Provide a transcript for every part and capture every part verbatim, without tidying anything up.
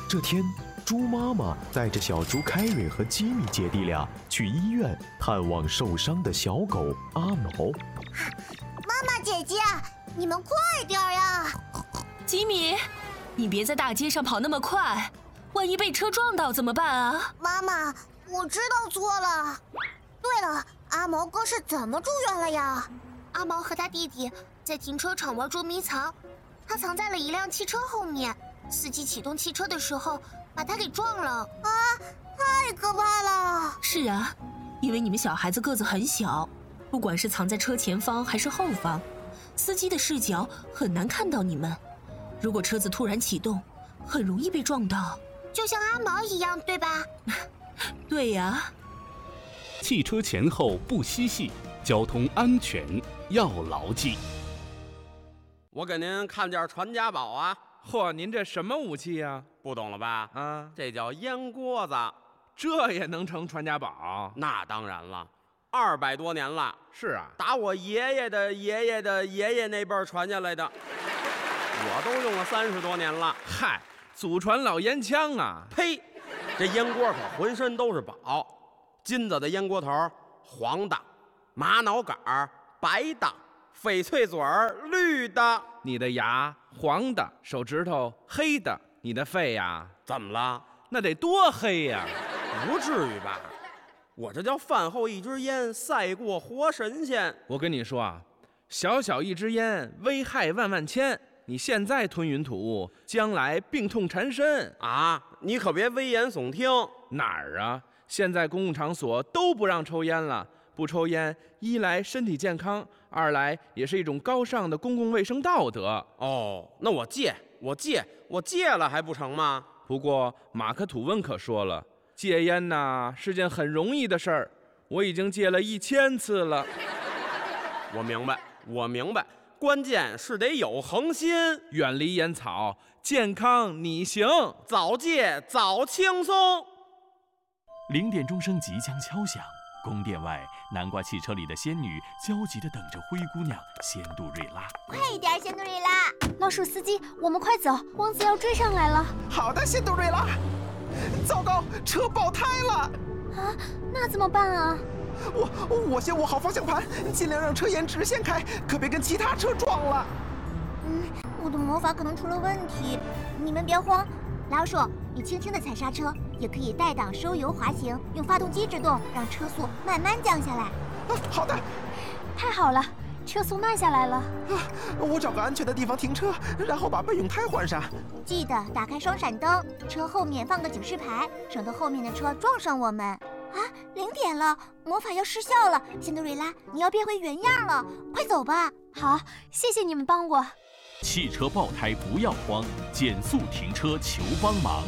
这天，猪妈妈带着小猪凯瑞和吉米姐弟俩去医院探望受伤的小狗阿毛。 妈妈姐姐，你们快点呀！ 吉米，你别在大街上跑那么快，万一被车撞到怎么办啊？ 妈妈，我知道错了。对了，阿毛哥是怎么住院了呀？ 阿毛和他弟弟在停车场玩捉迷藏，他藏在了一辆汽车后面，司机启动汽车的时候把他给撞了。 啊，太可怕了！ 是啊，因为你们小孩子个子很小，不管是藏在车前方还是后方，司机的视角很难看到你们。如果车子突然启动，很容易被撞到， 就像阿毛一样，对吧？ 对呀。 汽车前后不嬉戏，交通安全要牢记。 我给您看件传家宝啊！ 嚯，您这什么武器呀？ 不懂了吧？ 啊， 这叫烟锅子， 这也能成传家宝？ 那当然了，二百多年了。 是啊， 打我爷爷的爷爷的爷爷那辈儿传下来的，我都用了三十多年了。 嗨，祖传老烟枪啊！ 呸，这烟锅可浑身都是宝。金子的烟锅头，黄的；玛瑙杆儿，白的；翡翠嘴儿，绿的。 你的牙黄的，手指头黑的，你的肺呀？ 怎么了？ 那得多黑呀！ 不至于吧？我这叫饭后一支烟，赛过活神仙。 我跟你说啊，小小一支烟，危害万万千。你现在吞云吐雾，将来病痛缠身啊！你可别危言耸听。 哪儿啊？现在公共场所都不让抽烟了，不抽烟，一来身体健康，二来也是一种高尚的公共卫生道德。 哦，那我戒，我戒，我戒了还不成吗？ 不过马克吐温可说了，戒烟呐是件很容易的事儿，我已经戒了一千次了。 我明白，我明白，关键是得有恒心， 远离烟草，健康你行， 早戒早轻松。 零点钟声即将敲响，宫殿外，南瓜汽车里的仙女焦急地等着灰姑娘仙杜瑞拉。 快一点，仙杜瑞拉！ 老鼠司机，我们快走，王子要追上来了。 好的，仙杜瑞拉。糟糕，车爆胎了！ 啊，那怎么办啊？ 我我先握好方向盘，尽量让车沿直线开，可别跟其他车撞了。 嗯，我的魔法可能出了问题，你们别慌。老鼠，你轻轻地踩刹车，也可以带档收油滑行，用发动机制动，让车速慢慢降下来。 啊，好的。 太好了，车速慢下来了。 啊，我找个安全的地方停车，然后把备用胎换上。 记得打开双闪灯，车后面放个警示牌，省得后面的车撞上我们。啊，零点了，魔法要失效了，仙杜瑞拉，你要变回原样了，快走吧。 好，谢谢你们帮我。 汽车爆胎不要慌，减速停车求帮忙。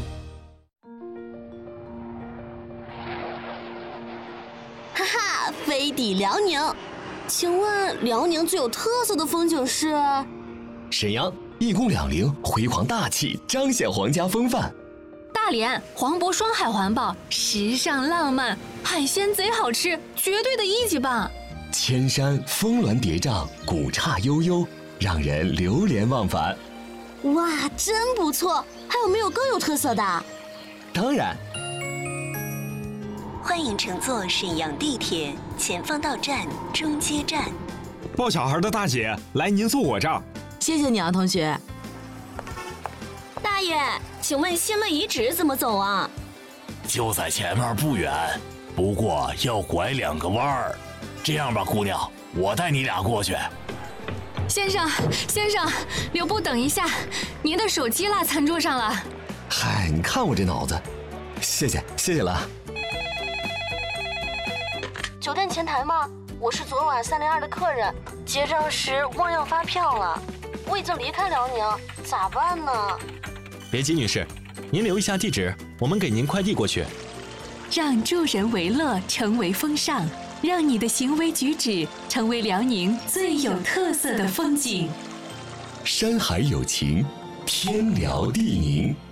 哈哈，飞抵辽宁。请问辽宁最有特色的风景是？ 沈阳一宫两陵，辉煌大气，彰显皇家风范。 大连黄渤双海环抱，时尚浪漫，海鲜贼好吃，绝对的一级棒。 千山峰峦叠嶂，古刹悠悠，让人流连忘返。 哇，真不错！还有没有更有特色的？ 当然。 欢迎乘坐沈阳地铁前方到站中街站。 抱小孩的大姐，来您坐我这儿。 谢谢你啊，同学。 大爷，请问新闻遗址怎么走啊？ 就在前面不远，不过要拐两个弯儿。这样吧，姑娘，我带你俩过去。 先生，先生，留步等一下，您的手机落餐桌上了。 嗨，你看我这脑子，谢谢，谢谢了。 酒店前台吗？我是昨晚三零二的客人，结账时忘要发票了。我已经离开辽宁，咋办呢？ 别急，女士，您留一下地址，我们给您快递过去。 让助人为乐成为风尚，让你的行为举止成为辽宁最有特色的风景。 山海有情，天辽地宁。